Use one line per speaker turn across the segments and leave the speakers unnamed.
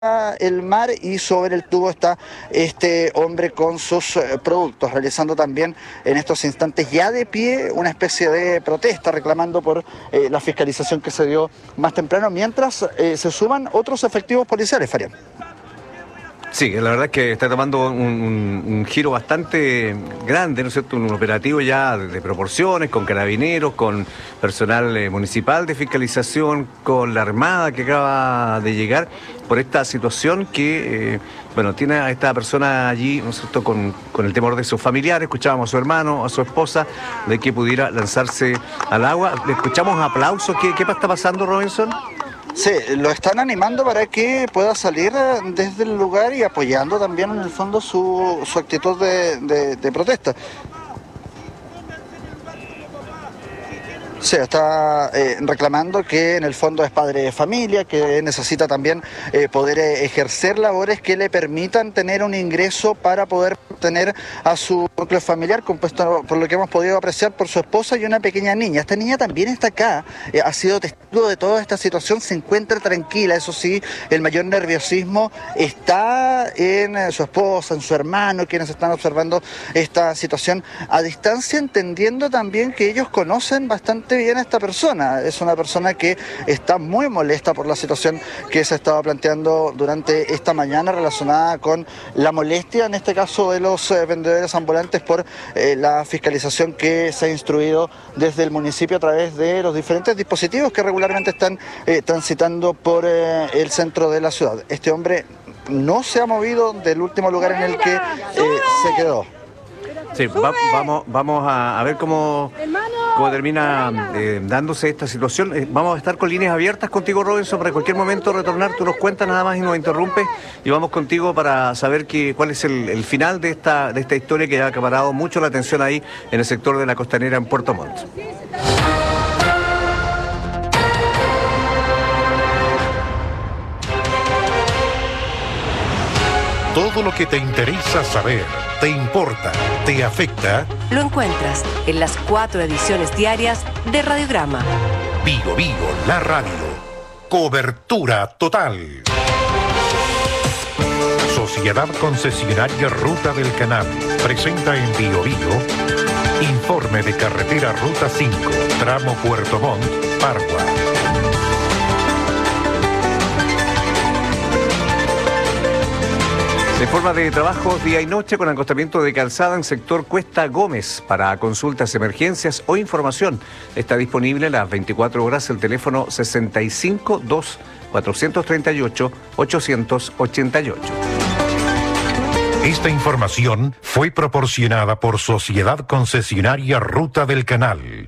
el mar, y sobre el tubo está este hombre con sus productos, realizando también en estos instantes ya de pie una especie de protesta, reclamando por la fiscalización que se dio más temprano, mientras se suman otros efectivos policiales, Farián.
Sí, la verdad es que está tomando un giro bastante grande, ¿no es cierto? Un operativo ya de proporciones, con carabineros, con personal municipal de fiscalización, con la Armada que acaba de llegar, por esta situación que, tiene a esta persona allí, ¿no es cierto?, con el temor de sus familiares. Escuchábamos a su hermano, a su esposa, de que pudiera lanzarse al agua. Le escuchamos aplausos. ¿Qué está pasando, Robinson?
Sí, lo están animando para que pueda salir desde el lugar y apoyando también en el fondo su actitud de protesta. Se está reclamando que en el fondo es padre de familia, que necesita también poder ejercer labores que le permitan tener un ingreso para poder tener a su núcleo familiar, compuesto, por lo que hemos podido apreciar, por su esposa y una pequeña niña. Esta niña también está acá, ha sido testigo de toda esta situación, se encuentra tranquila. Eso sí, el mayor nerviosismo está en su esposa, en su hermano, quienes están observando esta situación a distancia, entendiendo también que ellos conocen bastante bien a esta persona. Es una persona que está muy molesta por la situación que se estaba planteando durante esta mañana, relacionada con la molestia, en este caso, de los vendedores ambulantes por la fiscalización que se ha instruido desde el municipio a través de los diferentes dispositivos que regularmente están transitando por el centro de la ciudad. Este hombre no se ha movido del último lugar en el que se quedó.
Sí, vamos a ver cómo termina dándose esta situación. Vamos a estar con líneas abiertas contigo, Robinson, para en cualquier momento retornar. Tú nos cuentas nada más y nos interrumpes, y vamos contigo para saber cuál es el final de esta historia que ha acaparado mucho la atención ahí en el sector de la Costanera en Puerto Montt.
Todo lo que te interesa saber, te importa, te afecta,
lo encuentras en las 4 ediciones diarias de Radiograma.
Vigo, la radio. Cobertura total. Sociedad Concesionaria Ruta del Canal presenta en Vigo informe de carretera Ruta 5, tramo Puerto Montt, Pargua.
De forma de trabajos día y noche con acostamiento de calzada en sector Cuesta Gómez. Para consultas, emergencias o información, está disponible las 24 horas el teléfono 65-2 438-888.
Esta información fue proporcionada por Sociedad Concesionaria Ruta del Canal.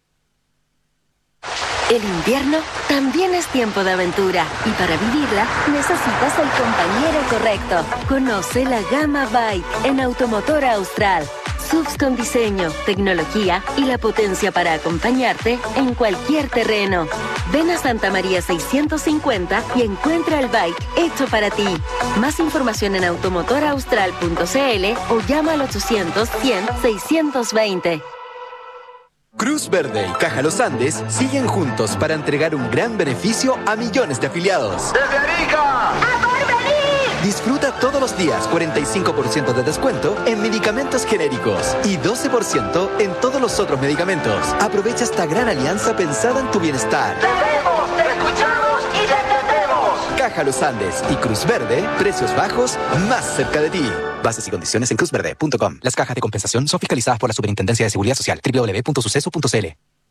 El invierno también es tiempo de aventura, y para vivirla necesitas el compañero correcto. Conoce la gama Bike en Automotor Austral. SUVs con diseño, tecnología y la potencia para acompañarte en cualquier terreno. Ven a Santa María 650 y encuentra el bike hecho para ti. Más información en automotoraustral.cl o llama al 800-100-620.
Cruz Verde y Caja Los Andes siguen juntos para entregar un gran beneficio a millones de afiliados.
¡Desde Arica!
¡A Porvenir!
Disfruta todos los días 45% de descuento en medicamentos genéricos y 12% en todos los otros medicamentos. Aprovecha esta gran alianza pensada en tu bienestar.
¡Te vemos, te escuchamos y te entendemos!
Caja Los Andes y Cruz Verde, precios bajos más cerca de ti. Bases y condiciones en cruzverde.com. Las cajas de compensación son fiscalizadas por la Superintendencia de Seguridad Social. www.suceso.cl.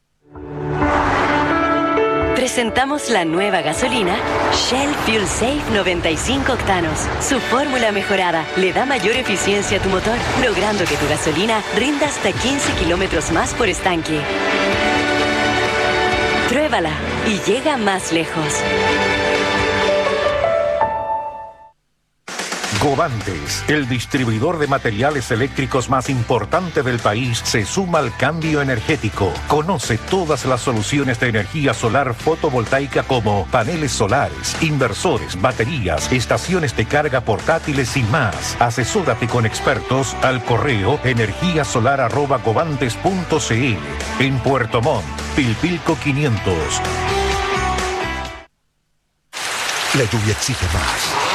Presentamos la nueva gasolina Shell Fuel Safe 95 octanos. Su fórmula mejorada le da mayor eficiencia a tu motor, logrando que tu gasolina rinda hasta 15 kilómetros más por estanque. Pruébala y llega más lejos.
Govantes, el distribuidor de materiales eléctricos más importante del país, se suma al cambio energético. Conoce todas las soluciones de energía solar fotovoltaica como paneles solares, inversores, baterías, estaciones de carga portátiles y más. Asesórate con expertos al correo energiasolar@govantes.cl. En Puerto Montt, Pilpilco 500.
La lluvia exige más.